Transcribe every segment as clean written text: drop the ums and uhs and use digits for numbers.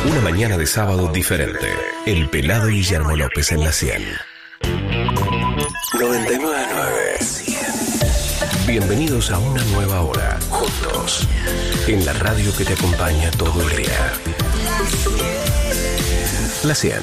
Una mañana de sábado diferente. El Pelado Guillermo López en la 100. 99.9. Bienvenidos a una nueva hora, juntos, en la radio que te acompaña todo el día. La 100.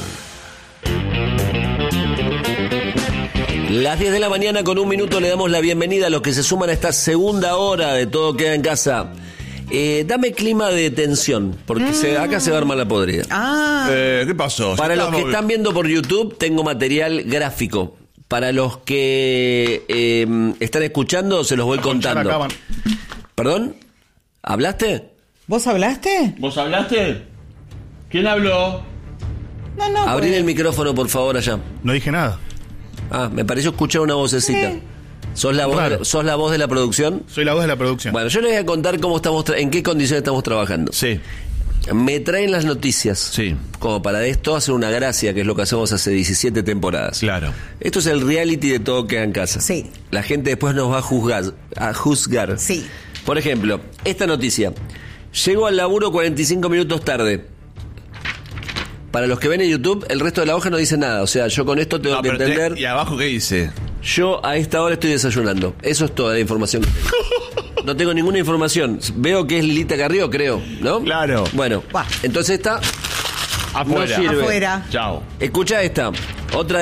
Las 10 de la mañana con un minuto le damos la bienvenida a los que se suman a esta segunda hora de Todo Queda en Casa. Dame clima de tensión, porque acá se va a armar la podrida. ¿Qué pasó? Para los que están viendo por YouTube, tengo material gráfico. Para los que están escuchando, se los voy contando. ¿Perdón? ¿Hablaste? ¿Vos hablaste? ¿Vos hablaste? ¿Quién habló? No. Abrir el micrófono, por favor, allá. No dije nada. Me pareció escuchar una vocecita. ¿Sos la voz de la producción? Soy la voz de la producción. Bueno, yo les voy a contar cómo estamos, en qué condiciones estamos trabajando. Sí. Me traen las noticias. Sí. Como para de esto hacer una gracia, que es lo que hacemos hace 17 temporadas. Claro. Esto es el reality de Todo Queda en Casa. Sí. La gente después nos va a juzgar. Sí. Por ejemplo, esta noticia. Llego al laburo 45 minutos tarde. Para los que ven en YouTube, el resto de la hoja no dice nada. O sea, yo con esto tengo que entender... ¿Y abajo qué dice? Yo a esta hora estoy desayunando. Eso es toda la información que tengo. No tengo ninguna información. Veo que es Lilita Carrió, creo, ¿no? Claro. Bueno, entonces esta... Afuera. No sirve. Afuera. Chao. Escucha esta. Otra